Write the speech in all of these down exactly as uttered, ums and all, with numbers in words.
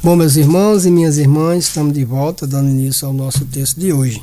Bom, meus irmãos e minhas irmãs, estamos de volta, dando início ao nosso texto de hoje.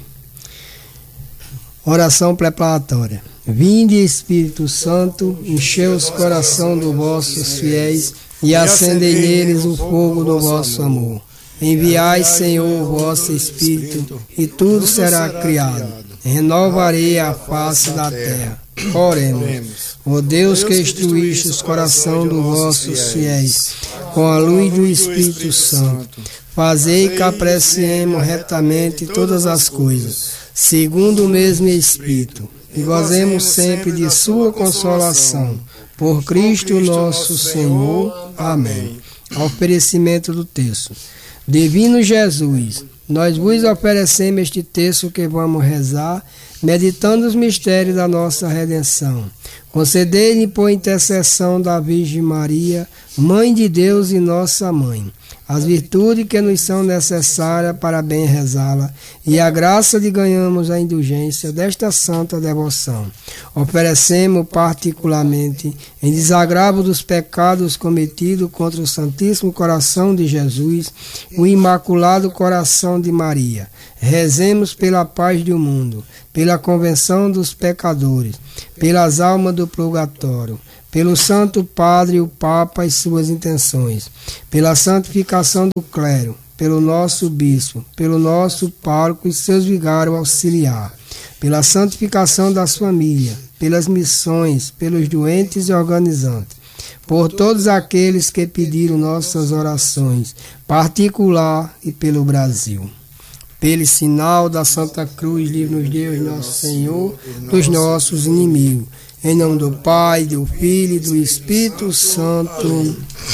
Oração preparatória. Vinde, Espírito Santo, enchei os corações dos vossos fiéis e acendei neles o fogo do vosso amor. Enviai, Senhor, o vosso Espírito, e tudo será criado. Renovarei a face da terra. Oremos. Ó Deus que instruíste os corações dos vossos fiéis com a luz do Espírito Santo, fazei que apreciemos retamente todas as coisas, segundo o mesmo Espírito, e gozemos sempre de sua consolação. Por Cristo nosso Senhor. Amém. Oferecimento do texto. Divino Jesus, nós vos oferecemos este texto que vamos rezar, meditando os mistérios da nossa redenção. Concedei-lhe por intercessão da Virgem Maria, Mãe de Deus e nossa Mãe, as virtudes que nos são necessárias para bem rezá-la e a graça de ganharmos a indulgência desta santa devoção. Oferecemos particularmente, em desagravo dos pecados cometidos contra o Santíssimo Coração de Jesus, o Imaculado Coração de Maria. Rezemos pela paz do mundo, pela convenção dos pecadores, pelas almas do purgatório, pelo Santo Padre, o Papa e suas intenções, pela santificação do clero, pelo nosso bispo, pelo nosso pároco e seus vigários auxiliar, pela santificação das famílias, pelas missões, pelos doentes e organizantes, por todos aqueles que pediram nossas orações, particular e pelo Brasil. Pelo sinal da Santa Cruz, livre-nos Deus, nosso Senhor, dos nossos inimigos. Em nome do Pai, do Filho e do Espírito Santo.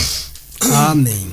Amém.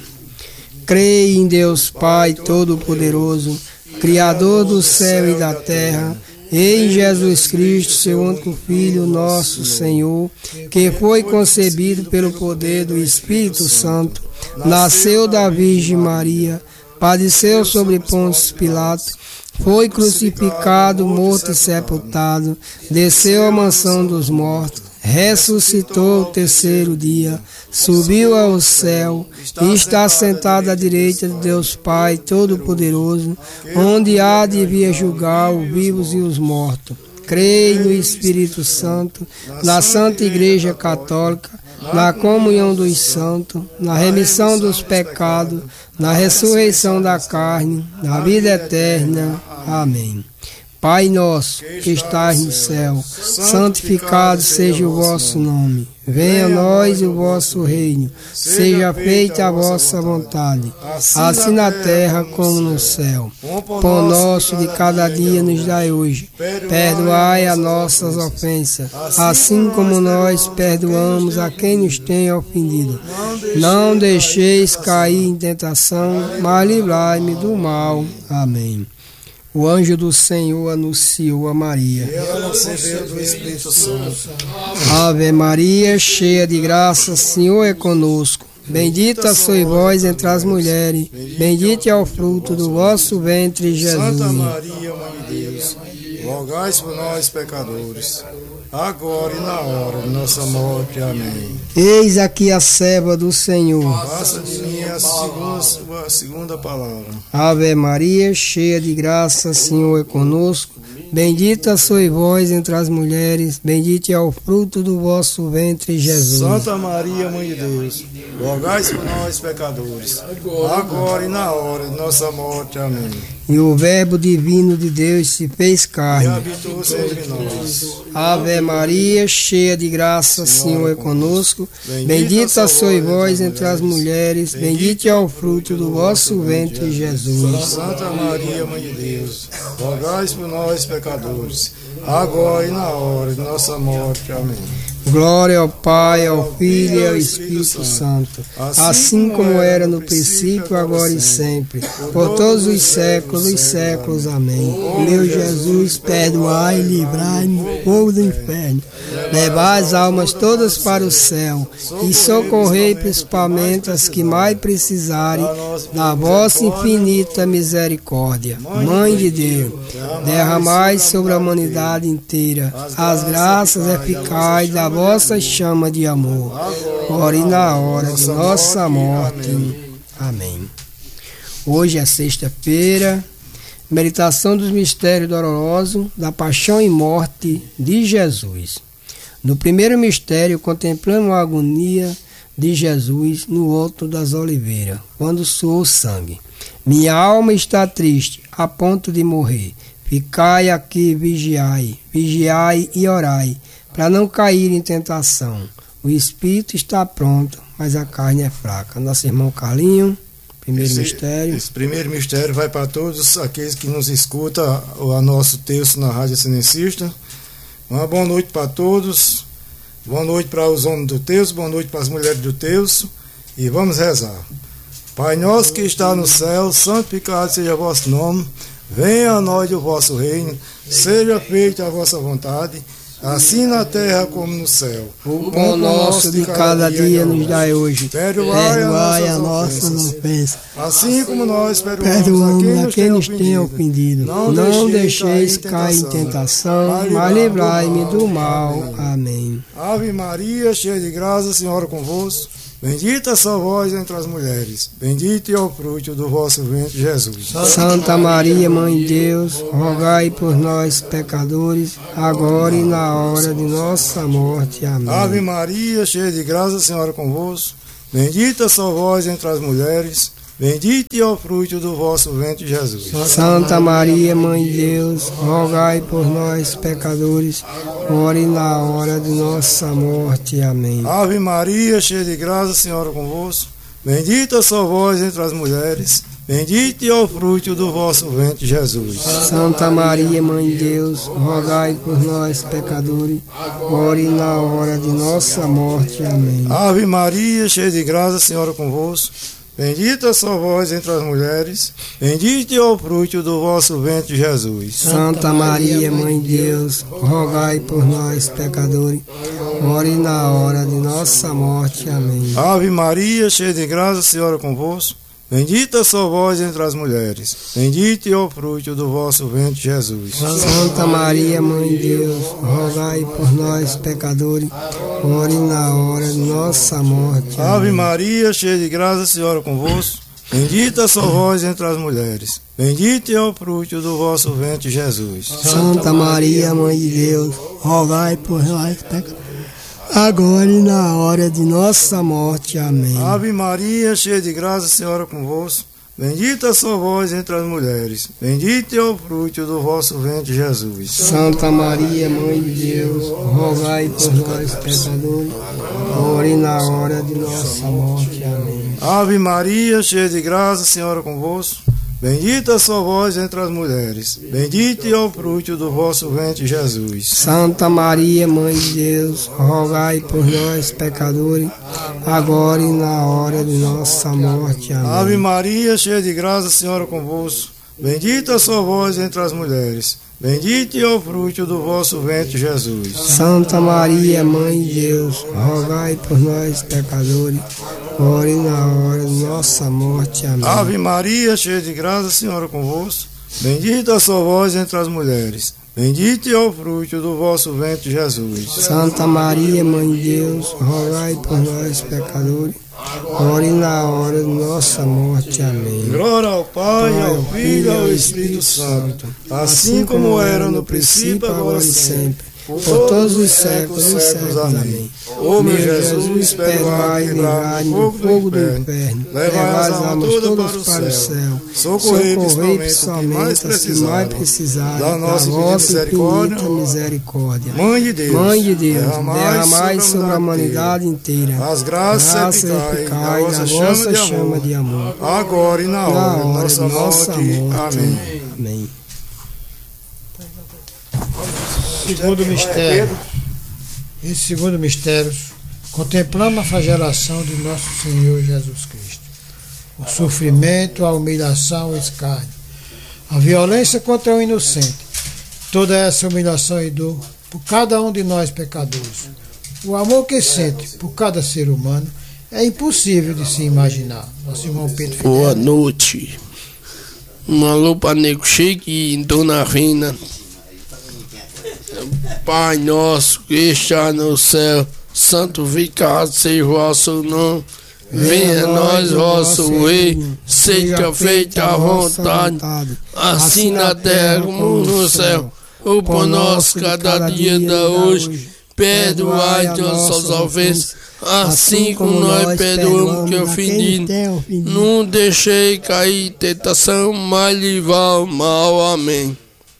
Creio em Deus Pai Todo-Poderoso, Criador do céu e da terra, e em Jesus Cristo, seu único Filho, nosso Senhor, que foi concebido pelo poder do Espírito Santo, nasceu da Virgem Maria, padeceu sobre Pôncio Pilatos, foi crucificado, morto e sepultado, desceu à mansão dos mortos, ressuscitou o terceiro dia, subiu ao céu e está sentado à direita de Deus Pai Todo-Poderoso, onde há de vir julgar os vivos e os mortos. Creio no Espírito Santo, na Santa Igreja Católica, na comunhão dos santos, na remissão dos pecados, na ressurreição da carne, na vida eterna. Amém. Pai nosso, que estás no céu, santificado seja o vosso nome. Venha a nós o vosso reino. Seja feita a vossa vontade, assim na terra como no céu. Pão nosso de cada dia nos dai hoje. Perdoai as nossas ofensas, assim como nós perdoamos a quem nos tem ofendido. Não deixeis cair em tentação, mas livrai-me do mal. Amém. O anjo do Senhor anunciou a Maria. Ela concebeu do Espírito Santo. Ave Maria, cheia de graça, Senhor é conosco. Bendita sois vós entre as mulheres, bendito é o fruto do vosso ventre, Jesus. Santa Maria, Mãe de Deus, rogai por nós, pecadores, agora e na hora de nossa morte. Amém. Eis aqui a serva do Senhor. Faça de mim a segunda, a segunda palavra. Ave Maria, cheia de graça, Senhor é conosco. Bendita sois vós entre as mulheres, bendito é o fruto do vosso ventre, Jesus. Santa Maria, Mãe de Deus, rogai por nós, pecadores, agora e na hora de nossa morte. Amém. E o Verbo divino de Deus se fez carne. E habitou entre nós. Ave Maria, cheia de graça, Senhor é conosco. Bendita sois vós entre as mulheres, bendito é o fruto do vosso ventre, Jesus. Santa Maria, Mãe de Deus, rogai por nós, pecadores, agora e na hora de nossa morte. Amém. Glória ao Pai, ao Filho e ao Espírito Santo, assim como era no princípio, agora e sempre, por todos os séculos e séculos. Amém. Meu Jesus, perdoai e livrai-me do fogo do inferno. Levai as almas todas para o céu e socorrei principalmente as que mais precisarem da vossa infinita misericórdia. Mãe de Deus, derramai sobre a humanidade inteira as graças eficazes da vossa chama de amor, ora e na hora de nossa morte. Amém. Hoje é sexta-feira, meditação dos mistérios dolorosos da paixão e morte de Jesus. No primeiro mistério, contemplamos a agonia de Jesus no Horto das Oliveiras, quando suou sangue. Minha alma está triste, a ponto de morrer. Ficai aqui, vigiai, vigiai e orai, para não cair em tentação. O espírito está pronto, mas a carne é fraca. Nosso irmão Carlinho, primeiro esse, mistério. Esse primeiro mistério vai para todos aqueles que nos escutam a, a nosso texto na Rádio Sinecista. Uma boa noite para todos. Boa noite para os homens do Teus, boa noite para as mulheres do Teus. E vamos rezar. Pai nosso que está no céu, santificado seja o vosso nome. Venha a nós o vosso reino. Seja feita a vossa vontade, assim na terra como no céu. O pão nosso de cada dia nos dai hoje. Perdoai a nossas ofensas, assim como nós perdoamos a quem nos tem ofendido. Não deixeis cair em tentação, mas livrai-me do mal. Amém. Ave Maria, cheia de graça, Senhor convosco. Bendita sois vós entre as mulheres, bendito é o fruto do vosso ventre, Jesus. Santa Maria, Mãe de Deus, rogai por nós, pecadores, agora e na hora de nossa morte. Amém. Ave Maria, cheia de graça, Senhor é convosco. Bendita sois vós entre as mulheres, bendito é o fruto do vosso ventre, Jesus. Santa Maria, Mãe de Deus, rogai por nós, pecadores, agora e na hora de nossa morte. Amém. Ave Maria, cheia de graça, Senhor é convosco. Bendita sois vós entre as mulheres, bendito é o fruto do vosso ventre, Jesus. Santa Maria, Mãe de Deus, rogai por nós, pecadores, agora e na hora de nossa morte. Amém. Ave Maria, cheia de graça, Senhor é convosco. Bendita sois vós entre as mulheres, bendito é o fruto do vosso ventre, Jesus. Santa Maria, Mãe de Deus, rogai por nós, pecadores, agora e na hora de nossa morte. Amém. Ave Maria, cheia de graça, Senhor é convosco. Bendita sois vós entre as mulheres, bendito é o fruto do vosso ventre, Jesus. Santa Maria, Mãe de Deus, rogai por nós, pecadores, agora e na hora de nossa morte. Amém. Ave Maria, cheia de graça, Senhor é convosco. Bendita sois vós entre as mulheres, bendito é o fruto do vosso ventre, Jesus. Santa Maria, Mãe de Deus, rogai por nós, pecadores, agora e na hora de nossa morte. Amém. Ave Maria, cheia de graça, Senhor é convosco. Bendita sois vós entre as mulheres, bendito é o fruto do vosso ventre, Jesus. Santa Maria, Mãe de Deus, rogai por nós, pecadores, agora e na hora de nossa morte. Amém. Ave Maria, cheia de graça, Senhor é convosco. Bendita sois vós entre as mulheres, bendito é o fruto do vosso ventre, Jesus. Santa Maria, Mãe de Deus, rogai por nós, pecadores, agora e na hora de nossa morte. Amém. Ave Maria, cheia de graça, Senhor é convosco. Bendita sois vós entre as mulheres, bendito é o fruto do vosso ventre, Jesus. Santa Maria, Mãe de Deus, rogai por nós, pecadores, agora e na hora de nossa morte. Amém. Ave Maria, cheia de graça, Senhor é convosco. Bendita sois vós entre as mulheres, bendito é o fruto do vosso ventre, Jesus. Santa Maria, Mãe de Deus, rogai por nós, pecadores, agora e na hora de nossa morte. Amém. Glória ao Pai, ao Filho e ao Espírito Santo, assim como era no princípio, agora e sempre, por todos os séculos dos séculos. Amém. Ó meu Jesus, perdoai, livrai do fogo do inferno, levai as almas todas para o céu, socorrei principalmente as que mais precisarem da nossa misericórdia. misericórdia. Mãe de Deus, Mãe de Deus, derramai sobre a humanidade inteira as graças epicais da vossa chama de amor, agora e na hora de nossa morte. Amém. Amém. Segundo mistério. Esse segundo mistério, contemplamos a flagelação de nosso Senhor Jesus Cristo. O sofrimento, a humilhação, o escárnio, a violência contra o inocente. Toda essa humilhação e dor por cada um de nós pecadores. O amor que sente por cada ser humano é impossível de se imaginar. Nosso irmão Pedro Fidel. Boa noite. Um alô para Nego Chique e Dona Rina. Pai nosso que está no céu, santificado seja o vosso nome. Venha a nós vosso reino, seja feita a vontade, assim na terra como no céu. O pão nosso cada dia dá hoje, perdoai as nossas ofensas, assim como nós perdoamos que ofendido. Não deixei cair em tentação, mas livrai o mal. Amém.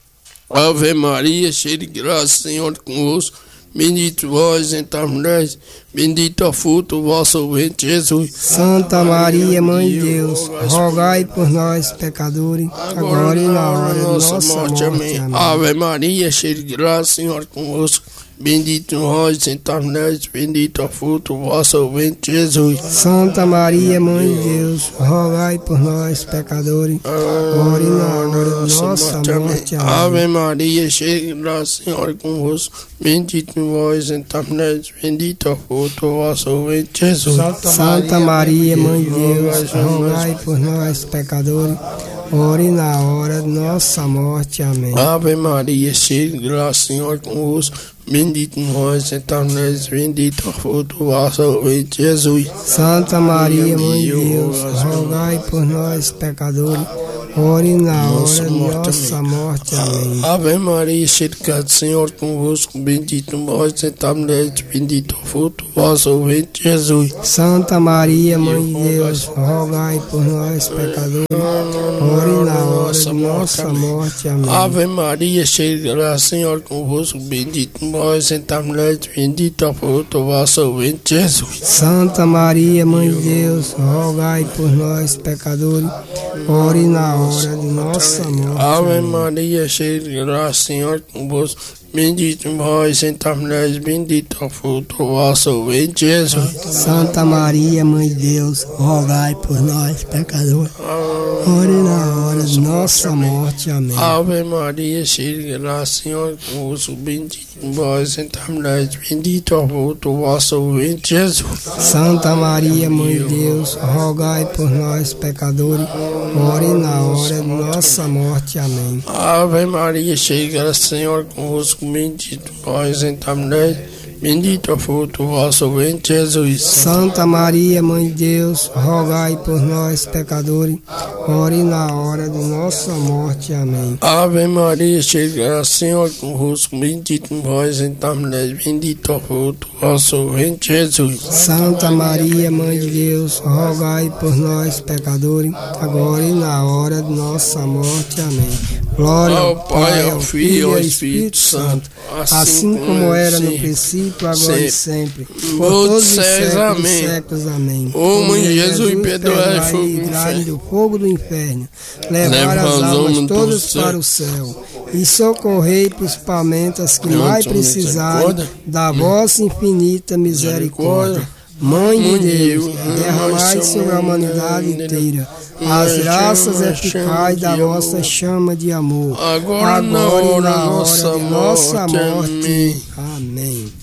Ave Maria, cheia de graça, Senhor convosco. Bendito vós entre as mulheres, bendito é o fruto do vosso ventre, Jesus. Santa Maria, Mãe de Deus, rogai por nós, pecadores, agora e na hora de nossa morte. Amém. Ave Maria, cheia de graça, Senhor convosco. Bendito vós entre as mulheres, bendito é o fruto do vosso ventre, Jesus. Santa Maria, Mãe de Deus, rogai por nós, pecadores, agora e na hora de nossa morte. Amém. Ave Maria, cheia de graça, Senhor convosco. Bendito vós entre as mulheres, bendito é o fruto do vosso ventre, Jesus. Santa Maria, Mãe de Deus, rogai por nós, pecadores, agora e na hora de nossa morte. Amém. Ave Maria, cheia de graça, Senhor convosco. Bendito vós entre as mulheres, bendito é o fruto do vosso ventre, Jesus. Santa Maria, Mãe de Deus, rogai por nós, pecadores, agora e na hora de nossa morte. Amém. Ave Maria, cheia de graça, Senhor convosco. Bendito vós entre as mulheres, bendito é o fruto do vosso ventre, Jesus. Santa Maria, Mãe de Deus, rogai por nós, pecadores, agora e na hora de nossa morte. Amém. Ave Maria, cheia de graça, Senhor convosco. Bendito vós entre as mulheres, bendito é o fruto do vosso ventre, Jesus. Santa Maria, Mãe de Deus, rogai por nós, pecadores, agora e na hora de nossa morte. Ave Maria, cheia de graça, Senhor convosco. Bendito vós entre as mulheres, bendito é o fruto do vosso ventre, Jesus. Santa Maria, Mãe de Deus, rogai por nós, pecadores, agora e na hora de nossa morte. Amém. Ave Maria, cheia de graça, Senhor convosco. Bendito vós entre as mulheres, bendito é o fruto do vosso ventre, Jesus. Santa Maria, Mãe de Deus, rogai por nós, pecadores, agora e na hora de nossa morte. Amém. Ave Maria, cheia de graça, Senhor convosco. Bendito vós entre as mulheres, bendito é o fruto do vosso ventre, Jesus. Santa Maria, Mãe de Deus, rogai por nós, pecadores, agora e na hora de nossa morte. Amém. Ave Maria, cheia de graça, Senhor convosco. Bendito vós entre as mulheres, bendito é o fruto do vosso ventre, Jesus. Santa Maria, Mãe de Deus, rogai por nós, pecadores, agora e na hora de nossa morte. Amém. Glória ao Pai, ao Filho e ao Espírito Santo, assim como era no princípio, agora e sempre, por todos os séculos dos séculos. Amém. Ó Mãe de Jesus, perdoai e livrai do fogo do inferno, levar as almas todas para o céu e socorrei principalmente as que mais precisarem da vossa infinita misericórdia. Mãe de Deus, derramai sobre a humanidade inteira as graças eficazes da vossa chama de amor, agora, agora na hora, e na hora de nossa morte. morte. Amém.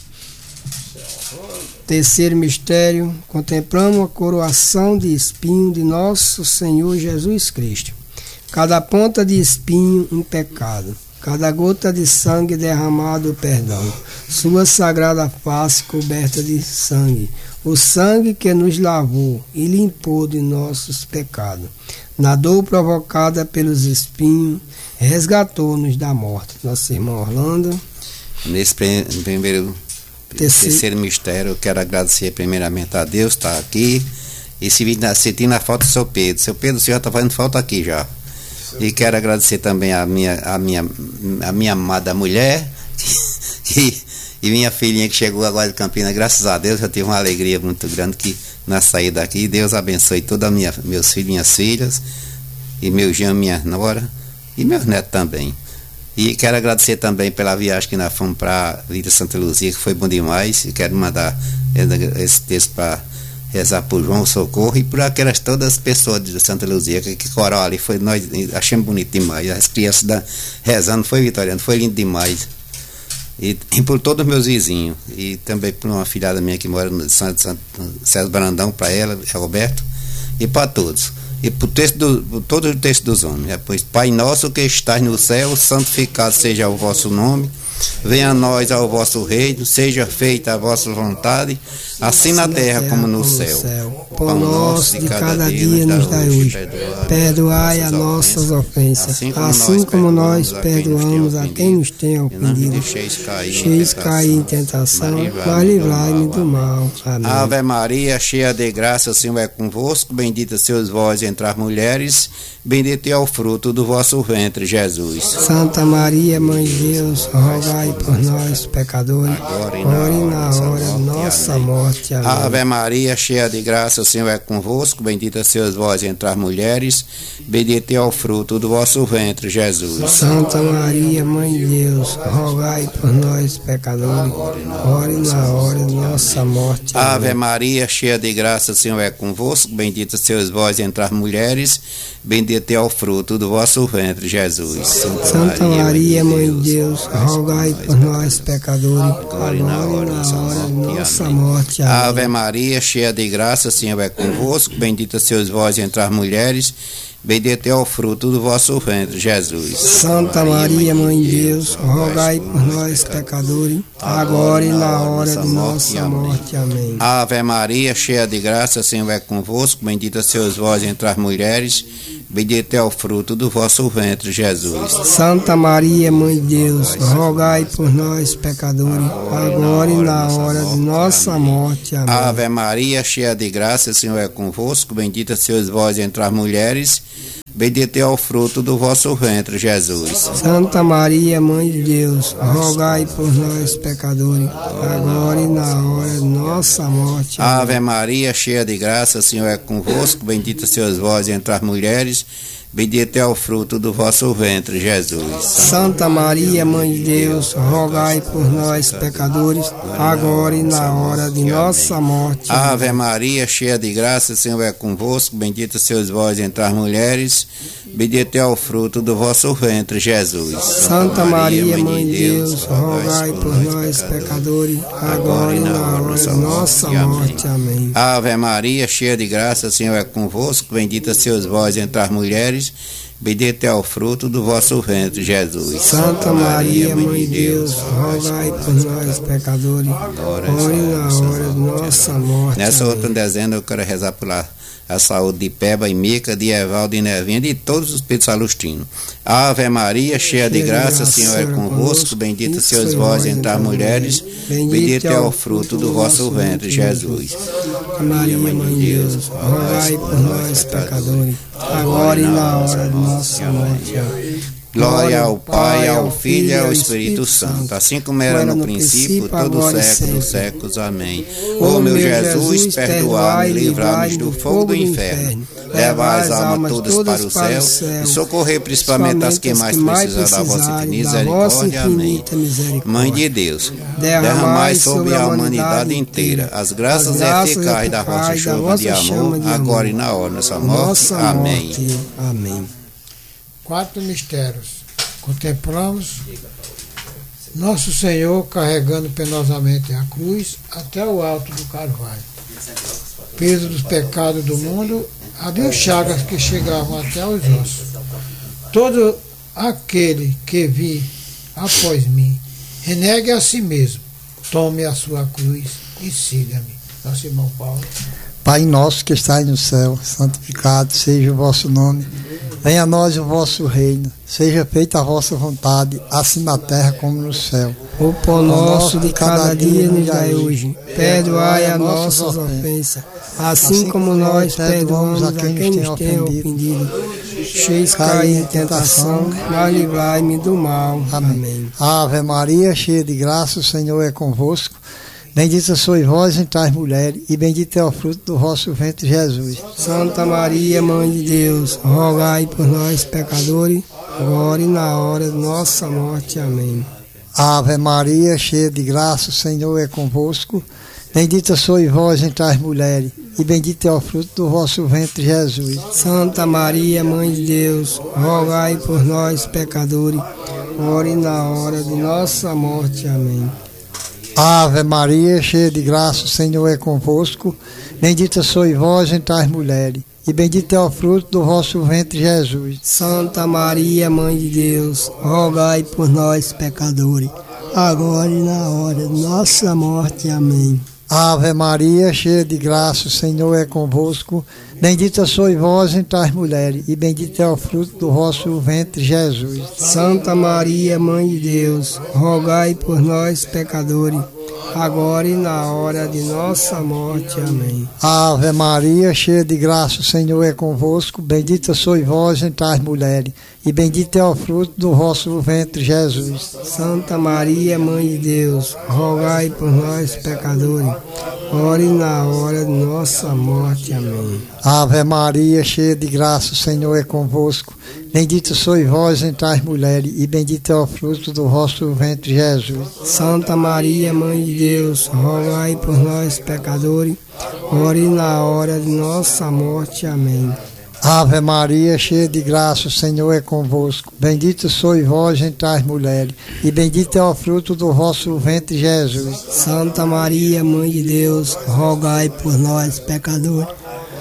Terceiro mistério, contemplamos a coroação de espinho de nosso Senhor Jesus Cristo. Cada ponta de espinho, um pecado. Cada gota de sangue derramado, perdão. Sua sagrada face coberta de sangue. O sangue que nos lavou e limpou de nossos pecados. Na dor provocada pelos espinhos, resgatou-nos da morte. Nosso irmão Orlando. Nesse primeiro terceiro, terceiro mistério, eu quero agradecer primeiramente a Deus, está aqui. E se sentindo a falta do seu Pedro. Seu Pedro, o senhor está fazendo falta aqui já. E quero agradecer também a minha, a minha, a minha amada mulher e, e minha filhinha que chegou agora de Campinas. Graças a Deus eu tive uma alegria muito grande que na saída daqui. Deus abençoe todos meus filhos e minhas filhas, e meu genro, minha nora e meus netos também. E quero agradecer também pela viagem que nós fomos para a Vila Santa Luzia, que foi bom demais. E quero mandar esse texto para rezar por João Socorro e por aquelas todas as pessoas de Santa Luzia que, que coral ali, foi, nós achamos bonito demais. As crianças da, rezando, foi vitoriano, foi lindo demais. E, e por todos os meus vizinhos, e também por uma filhada minha que mora no Santo, Santo César Brandão, para ela, Roberto, e para todos. E por, texto do, por todo o texto dos homens. É, pois, Pai nosso que estás no céu, santificado seja o vosso nome. Venha a nós ao vosso reino, seja feita a vossa vontade, assim na terra como no céu. O pão nosso de cada dia nos dai hoje. Perdoai as nossas ofensas, assim como nós perdoamos a quem nos tem ofendido. Deixeis cair em tentação, mas livrai-me do mal. Amém. Ave Maria, cheia de graça, o Senhor é convosco, bendita sois vós entre as mulheres, bendito é o fruto do vosso ventre, Jesus. Santa Maria, Mãe de Deus, rogai por nós, pecadores, agora e na hora de nossa morte. Amém. Ave Maria, cheia de graça, o Senhor é convosco, bendita sois vós entre as mulheres, bendito é o fruto do vosso ventre, Jesus. Santa Maria, Mãe de Deus, rogai por nós, pecadores, agora e na hora de nossa morte. Amém. Ave Maria, cheia de graça, o Senhor é convosco, bendita sois vós entre as mulheres, bendito é o fruto do vosso ventre, Jesus. Santa, Santa Maria, Mãe de Deus, rogai por nós, pecadores, agora e na hora de nossa morte. Amém. Ave Maria, cheia de graça, o Senhor é convosco, bendita sois vós entre as mulheres, bendito é o fruto do vosso ventre, Jesus. Santa Maria, Mãe de Deus, rogai por nós, pecadores, agora e na hora de nossa morte. Amém. Ave Maria, cheia de graça, o Senhor é convosco, bendita sois vós entre as mulheres, bendito é o fruto do vosso ventre, Jesus. Santa Maria, Mãe de Deus, rogai por nós, pecadores, agora e na hora de nossa morte. Amém. Ave Maria, cheia de graça, o Senhor é convosco, bendita sois vós entre as mulheres, bendito é o fruto do vosso ventre, Jesus. Santa Maria, Mãe de Deus, rogai por nós, pecadores, agora e na hora de nossa morte. Amém. Ave Maria, cheia de graça, o Senhor é convosco, bendita sois vós entre as mulheres, bendito é o fruto do vosso ventre, Jesus. Santa Maria, Mãe de Deus, rogai por nós, pecadores, agora e na hora de nossa morte. Ave Maria, cheia de graça, o Senhor é convosco, bendita sois vós entre as mulheres, bendito é o fruto do vosso ventre, Jesus. Santa Maria, Mãe de Deus, rogai por nós, pecadores, agora e na hora de nossa morte. Amém. Ave Maria, cheia de graça, o Senhor é convosco, bendita sois vós entre as mulheres, bendito é o fruto do vosso ventre, Jesus. Santa Maria, Mãe de Deus, rogai por nós, pecadores, agora e na hora de nossa morte. Nessa outra dezena eu quero rezar pela a saúde de Peba e Mica, de Evaldo e Nevinha, de todos os Pedro Salustinos. Ave Maria, cheia de graça, o Senhor é convosco, bendita sois vós entre as mulheres, bendito é o fruto do vosso ventre, Jesus. Maria, Mãe de Deus, rogai por nós, pecadores, agora e na hora de nossa morte. Glória ao Pai, ao Filho e ao Espírito Santo, assim como era no princípio, todo século dos séculos. Amém. Ó meu Jesus, perdoai-me e livrai-nos do fogo do inferno. Levai as almas todas para o céu e socorrei principalmente as que mais precisam da vossa misericórdia. Amém. Mãe de Deus, derramai sobre a humanidade inteira as graças eficazes da vossa chuva de amor, agora e na hora de nossa morte. Amém. Amém. Quatro mistérios. Contemplamos Nosso Senhor carregando penosamente a cruz até o alto do Carvalho. Peso dos pecados do mundo, havia chagas que chegavam até os ossos. Todo aquele que vir após mim, renegue a si mesmo, tome a sua cruz e siga-me. Nosso irmão Paulo. Pai nosso que estais no céu, santificado seja o vosso nome. Venha a nós o vosso reino. Seja feita a vossa vontade, assim na terra como no céu. O pão nosso de cada dia nos dai hoje. Perdoai as nossas ofensas, assim como nós perdoamos a quem nos tem ofendido. Deixeis cair em tentação, mas livrai-me do mal. Amém. Ave Maria, cheia de graça, o Senhor é convosco. Bendita sois vós entre as mulheres, e bendito é o fruto do vosso ventre, Jesus. Santa Maria, Mãe de Deus, rogai por nós, pecadores, agora e na hora de nossa morte. Amém. Ave Maria, cheia de graça, o Senhor é convosco. Bendita sois vós entre as mulheres, e bendito é o fruto do vosso ventre, Jesus. Santa Maria, Mãe de Deus, rogai por nós, pecadores, agora e na hora de nossa morte. Amém. Ave Maria, cheia de graça, o Senhor é convosco. Bendita sois vós entre as mulheres, e bendito é o fruto do vosso ventre, Jesus. Santa Maria, Mãe de Deus, rogai por nós, pecadores, agora e na hora de nossa morte. Amém. Ave Maria, cheia de graça, o Senhor é convosco. Bendita sois vós entre as mulheres, e bendito é o fruto do vosso ventre, Jesus. Santa Maria, Mãe de Deus, rogai por nós, pecadores, agora e na hora de nossa morte. Amém. Ave Maria, cheia de graça, o Senhor é convosco. Bendita sois vós entre as mulheres, e bendito é o fruto do vosso ventre, Jesus. Santa Maria, Mãe de Deus, rogai por nós, pecadores, agora e na hora de nossa morte. Amém. Ave Maria, cheia de graça, o Senhor é convosco. Bendita sois vós entre as mulheres, e bendito é o fruto do vosso ventre, Jesus. Santa Maria, Mãe de Deus, rogai por nós, pecadores, agora e na hora de nossa morte. Amém. Ave Maria, cheia de graça, o Senhor é convosco. Bendita sois vós entre as mulheres, e bendito é o fruto do vosso ventre, Jesus. Santa Maria, Mãe de Deus, rogai por nós, pecadores.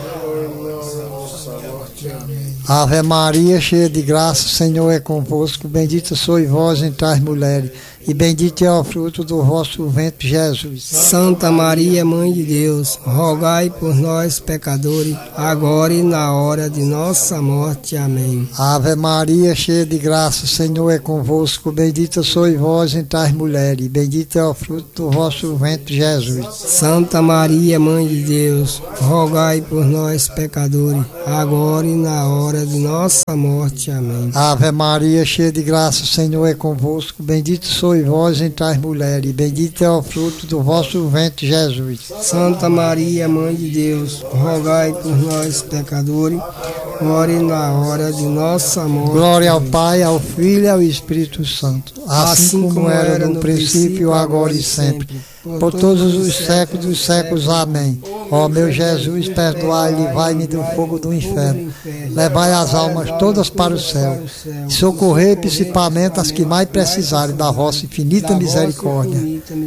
Ave Maria, cheia de graça, o Senhor é convosco. Bendita sois vós entre as mulheres, e bendito é o fruto do vosso ventre, Jesus. Santa Maria, Mãe de Deus, rogai por nós, pecadores, agora e na hora de nossa morte. Amém. Ave Maria, cheia de graça, o Senhor é convosco. Bendita sois vós entre as mulheres, e bendito é o fruto do vosso ventre, Jesus. Santa Maria, Mãe de Deus, rogai por nós, pecadores, agora e na hora de nossa morte. Amém. Ave Maria, cheia de graça, o Senhor é convosco. Bendito sois vós entre as mulheres, e bendito é o fruto do vosso ventre, Jesus. Santa Maria, Mãe de Deus, rogai por nós, pecadores, agora e na hora de nossa morte. Glória ao Pai, ao Filho e ao Espírito Santo, assim, assim como, como era no, no princípio, agora e sempre, por, por todos os séculos dos séculos. Amém. Ó meu Jesus, perdoai e livrai-me do fogo do inferno. Levai as almas todas para o céu, e socorrei principalmente as que mais precisarem da vossa infinita misericórdia.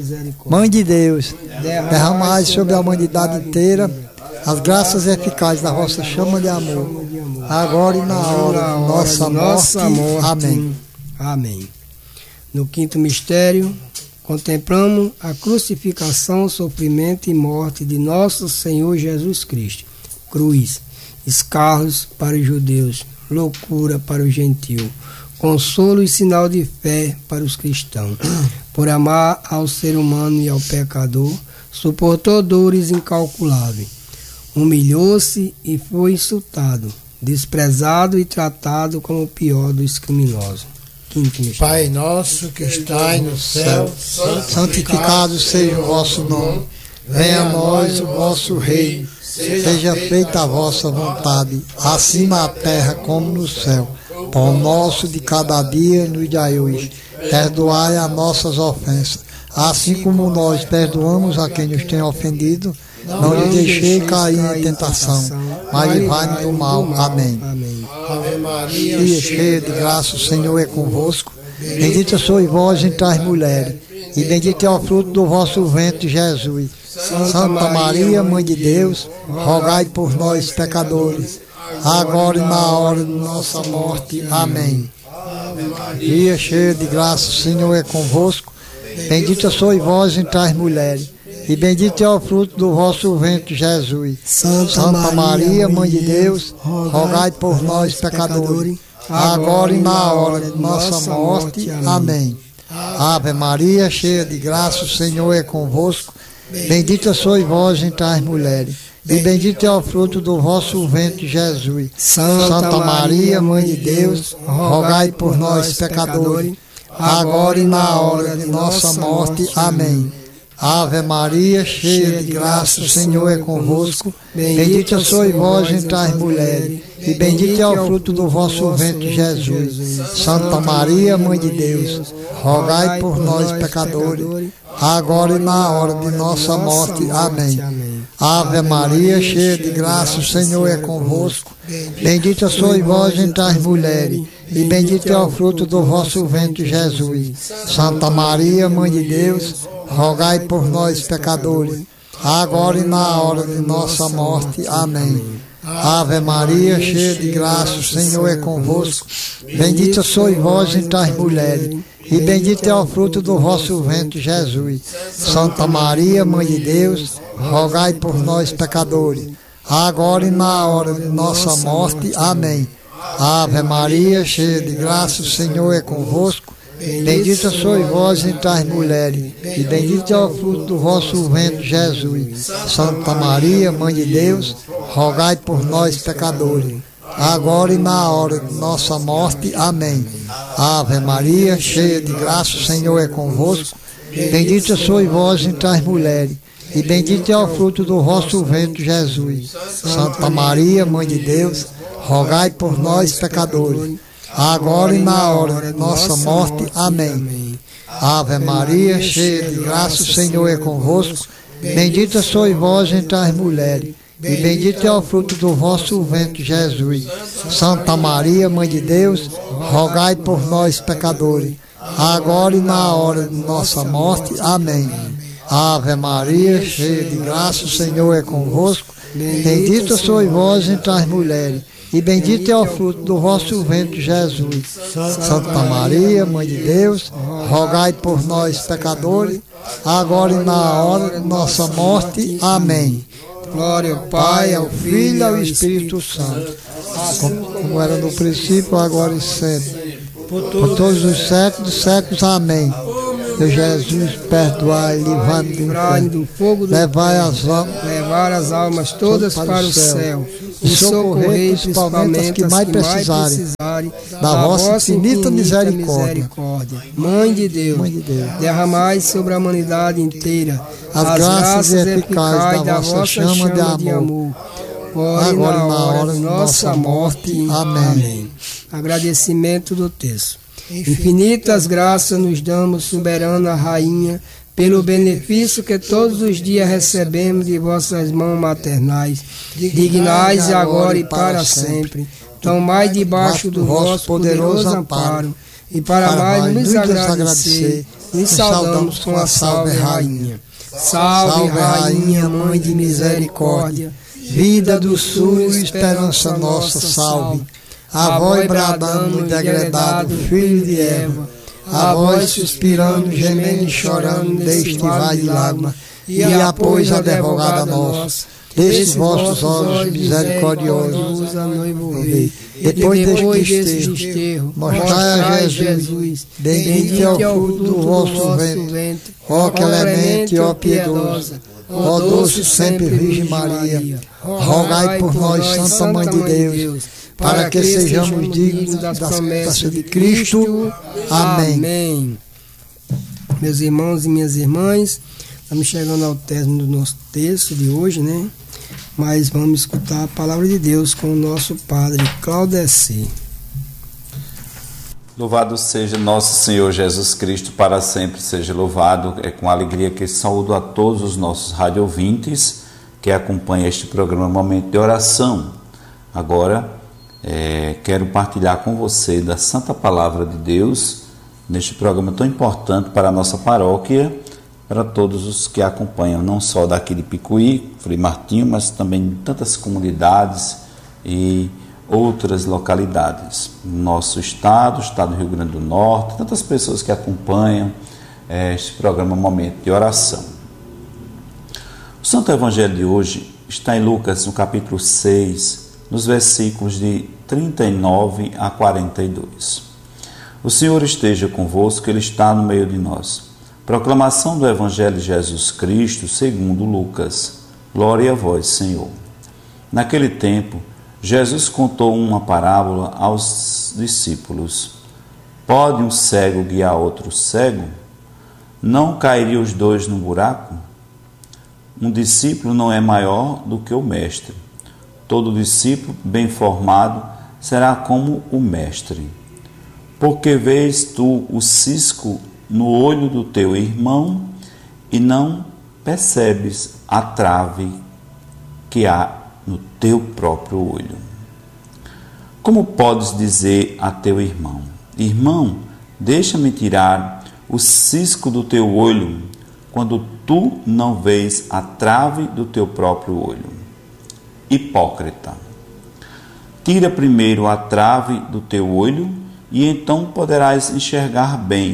Mãe de Deus, derramai sobre a humanidade inteira as graças eficazes da vossa chama de amor, agora e na hora de nossa, nossa morte. morte. Amém. Amém. No quinto mistério, contemplamos a crucificação, sofrimento e morte de nosso Senhor Jesus Cristo. Cruz, escarros para os judeus, loucura para o gentil, consolo e sinal de fé para os cristãos. Por amar ao ser humano e ao pecador, suportou dores incalculáveis. Humilhou-se e foi insultado, desprezado e tratado como o pior dos criminosos. Pai nosso que estais no céu, santificado seja o vosso nome. Venha a nós o vosso reino. Seja feita a vossa vontade, assim na terra como no céu. Pão nosso de cada dia nos dai hoje. Perdoai as nossas ofensas, assim como nós perdoamos a quem nos tem ofendido. Não lhe deixei cair em tentação, mas livrai-me do mal. Amém. Ave Maria, cheia de graça, o Senhor é convosco. Bendita sois vós entre as mulheres, e bendito é o fruto do vosso ventre, Jesus. Santa Maria, Mãe de Deus, rogai por nós, pecadores, agora e na hora de nossa morte. Amém. Maria, cheia de graça, o Senhor é convosco. Bendita sois vós entre as mulheres, e bendito é o fruto do vosso ventre, Jesus. Santa, Santa Maria, Mãe de Deus, rogai por nós, pecadores, agora e na hora de nossa morte. Amém. Ave Maria, cheia de graça, o Senhor é convosco. Bendita sois vós entre as mulheres, e bendito é o fruto do vosso ventre, Jesus. Santa Maria, Mãe de Deus, rogai por nós, pecadores, agora e na hora de nossa morte. Amém. Ave Maria, cheia de graça, o Senhor é convosco. Bendita sois vós entre as mulheres, e bendito é o fruto do vosso ventre, Jesus. Santa Maria, Mãe de Deus, rogai por nós, pecadores, agora e na hora de nossa morte. Amém. Ave Maria, cheia de graça, o Senhor é convosco. Bendita sois vós entre as mulheres, e bendito é o fruto do vosso ventre, Jesus. Santa Maria, Mãe de Deus, rogai por nós, pecadores, agora e na hora de nossa morte. Amém. Ave Maria, cheia de graça, o Senhor é convosco. Bendita sois vós entre as mulheres, e bendito é o fruto do vosso ventre, Jesus. Santa Maria, Mãe de Deus, rogai por nós, pecadores, agora e na hora de nossa morte. Amém. Ave Maria, cheia de graça, o Senhor é convosco. Bendita sois vós entre as mulheres, e bendito é o fruto do vosso ventre, Jesus. Santa Maria, Mãe de Deus, rogai por nós, pecadores, agora e na hora de nossa morte. Amém. Ave Maria, cheia de graça, o Senhor é convosco. Bendita sois vós entre as mulheres, e bendito é o fruto do vosso ventre, Jesus. Santa Maria, Mãe de Deus, rogai por nós, pecadores, agora e na hora de nossa morte. Amém. Ave Maria, cheia de graça, o Senhor é convosco. Bendita sois vós entre as mulheres, e bendito é o fruto do vosso ventre, Jesus. Santa Maria, Mãe de Deus, rogai por nós, pecadores, agora e na hora de nossa morte. Amém. Ave Maria, cheia de graça, o Senhor é convosco. Bendita sois vós entre as mulheres, e bendito é o fruto do vosso ventre, Jesus. Santa Maria, Mãe de Deus, rogai por nós, pecadores, agora e na hora de nossa morte. Amém. Glória ao Pai, ao Filho e ao Espírito Santo, como, como era no princípio, agora e sempre, por todos os séculos dos séculos. Amém. Meu Jesus, perdoai, livrai-me do fogo, levai as almas, levar as almas todas para, para o céu, céu e socorrei principalmente as que mais precisarem, precisarem da vossa infinita misericórdia. misericórdia. Mãe de Deus, Mãe de Deus, derramai sobre a humanidade inteira as, as graças eficazes da vossa chama de amor, de amor. Agora e na hora de nossa morte. Amém. Amém. Agradecimento do texto. Infinitas graças nos damos, soberana Rainha, pelo benefício que todos os dias recebemos de vossas mãos maternais. Dignais agora e para sempre, tomai debaixo do vosso poderoso amparo, e para mais nos agradecer, nos saudamos com a salve Rainha. Salve Rainha, Mãe de misericórdia, vida, doçura e esperança nossa, salve. A vós bradamos, degradado, filho de Eva, a vós suspirando, gemendo e chorando deste vale de lágrimas, e após a advogada nossa, destes vossos olhos misericordiosos, a noiva. Depois deste desterro, mostrai a Jesus, bendito é o fruto do vosso ventre, ó clemente, ó piedosa, ó doce sempre Virgem Maria, rogai por nós, Santa Mãe de Deus, para que sejamos dignos das promessas de Cristo. Amém. Amém. Meus irmãos e minhas irmãs, estamos chegando ao término do nosso texto de hoje, né? Mas vamos escutar a palavra de Deus com o nosso Padre Claudeci. Louvado seja nosso Senhor Jesus Cristo, para sempre seja louvado. É com alegria que saúdo a todos os nossos rádio ouvintes que acompanham este programa Momento de Oração. Agora, É, quero partilhar com você da Santa Palavra de Deus neste programa tão importante para a nossa paróquia, para todos os que acompanham, não só daqui de Picuí, Frei Martinho, mas também de tantas comunidades e outras localidades. Nosso estado, o estado do Rio Grande do Norte, tantas pessoas que acompanham é, este programa Momento de Oração. O Santo Evangelho de hoje está em Lucas, no capítulo seis, nos versículos de trinta e nove a quarenta e dois. O Senhor esteja convosco, Ele está no meio de nós. Proclamação do Evangelho de Jesus Cristo segundo Lucas. Glória a vós, Senhor. Naquele tempo, Jesus contou uma parábola aos discípulos. Pode um cego guiar outro cego? Não cairiam os dois no buraco? Um discípulo não é maior do que o mestre. Todo discípulo bem formado será como o mestre. Porque vês tu o cisco no olho do teu irmão e não percebes a trave que há no teu próprio olho. Como podes dizer a teu irmão: irmão, deixa-me tirar o cisco do teu olho, quando tu não vês a trave do teu próprio olho? Hipócrita, tira primeiro a trave do teu olho, e então poderás enxergar bem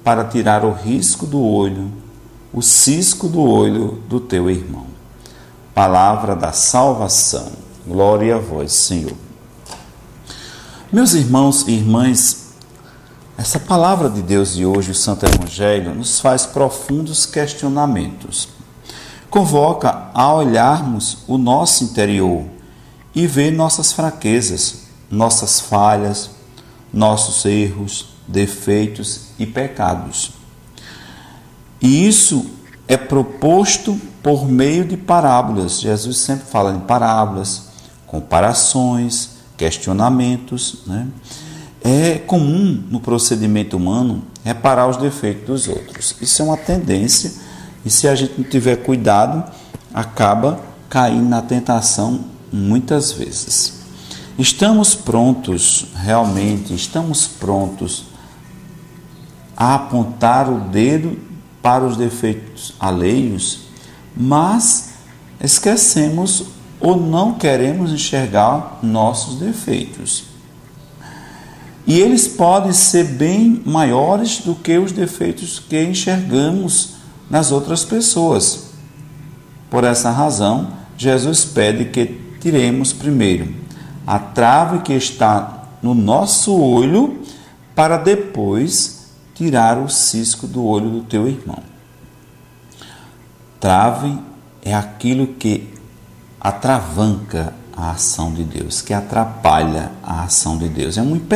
para tirar o risco do olho, o cisco do olho do teu irmão. Palavra da salvação. Glória a vós, Senhor. Meus irmãos e irmãs, essa palavra de Deus de hoje, o Santo Evangelho, nos faz profundos questionamentos. Convoca a olharmos o nosso interior e ver nossas fraquezas, nossas falhas, nossos erros, defeitos e pecados. E isso é proposto por meio de parábolas. Jesus sempre fala em parábolas, comparações, questionamentos, né? É comum no procedimento humano reparar os defeitos dos outros. Isso é uma tendência e, se a gente não tiver cuidado, acaba caindo na tentação muitas vezes. Estamos prontos, realmente, estamos prontos a apontar o dedo para os defeitos alheios, mas esquecemos ou não queremos enxergar nossos defeitos. E eles podem ser bem maiores do que os defeitos que enxergamos nas outras pessoas. Por essa razão, Jesus pede que tiremos primeiro a trave que está no nosso olho, para depois tirar o cisco do olho do teu irmão. Trave é aquilo que atravanca a ação de Deus, que atrapalha a ação de Deus. É um